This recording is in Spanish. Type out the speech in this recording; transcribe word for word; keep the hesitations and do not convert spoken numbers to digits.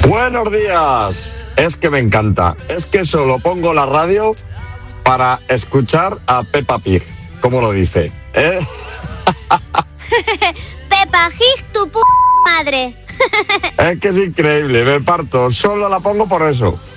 Buenos días. Es que me encanta. Es que solo pongo la radio para escuchar a Peppa Pig. ¿Cómo lo dice? ¿Eh? Peppa Pig, tu p*** madre. Es que es increíble, me parto. Solo la pongo por eso.